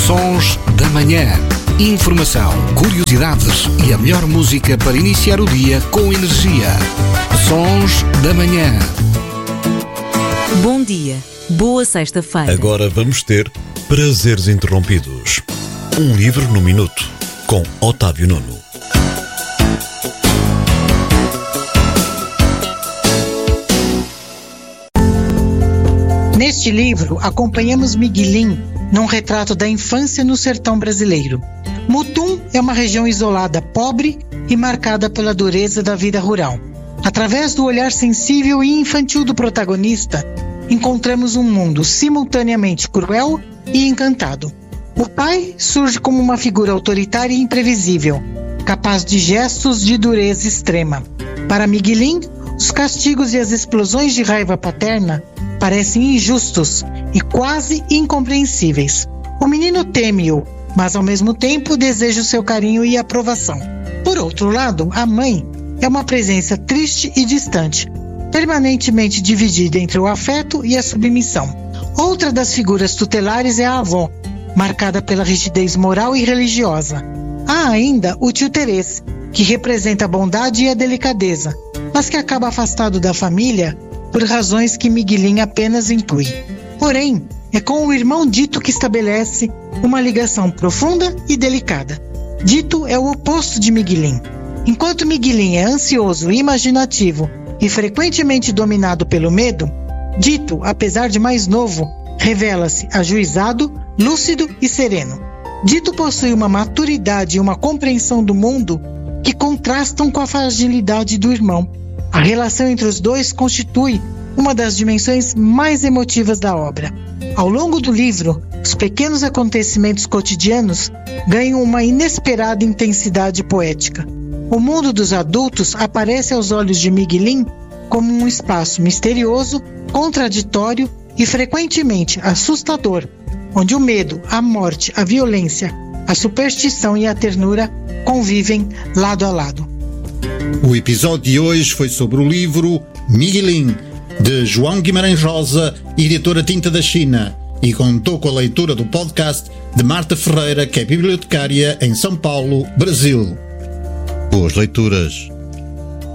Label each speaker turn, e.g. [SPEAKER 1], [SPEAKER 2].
[SPEAKER 1] Sons da Manhã. Informação, curiosidades e a melhor música para iniciar o dia com energia. Sons da Manhã.
[SPEAKER 2] Bom dia, boa sexta-feira.
[SPEAKER 3] Agora vamos ter Prazeres Interrompidos. Um livro no minuto, com Otávio Nuno.
[SPEAKER 4] Neste livro, acompanhamos Miguelín num retrato da infância no sertão brasileiro. Mutum é uma região isolada, pobre e marcada pela dureza da vida rural. Através do olhar sensível e infantil do protagonista, encontramos um mundo simultaneamente cruel e encantado. O pai surge como uma figura autoritária e imprevisível, capaz de gestos de dureza extrema. Para Miguelín, os castigos e as explosões de raiva paterna parecem injustos e quase incompreensíveis. O menino teme-o, mas ao mesmo tempo deseja o seu carinho e aprovação. Por outro lado, a mãe é uma presença triste e distante, permanentemente dividida entre o afeto e a submissão. Outra das figuras tutelares é a avó, marcada pela rigidez moral e religiosa. Há ainda o tio Terês, que representa a bondade e a delicadeza, mas que acaba afastado da família por razões que Miguelín apenas intui. Porém, é com o irmão Dito que estabelece uma ligação profunda e delicada. Dito é o oposto de Miguelín. Enquanto Miguelín é ansioso e imaginativo e frequentemente dominado pelo medo, Dito, apesar de mais novo, revela-se ajuizado, lúcido e sereno. Dito possui uma maturidade e uma compreensão do mundo que contrastam com a fragilidade do irmão. A relação entre os dois constitui uma das dimensões mais emotivas da obra. Ao longo do livro, os pequenos acontecimentos cotidianos ganham uma inesperada intensidade poética. O mundo dos adultos aparece aos olhos de Miguelín como um espaço misterioso, contraditório e frequentemente assustador, onde o medo, a morte, a violência, a superstição e a ternura convivem lado a lado.
[SPEAKER 5] O episódio de hoje foi sobre o livro Miguelín, de João Guimarães Rosa, editora Tinta da China, e contou com a leitura do podcast de Marta Ferreira, que é bibliotecária em São Paulo, Brasil. Boas leituras.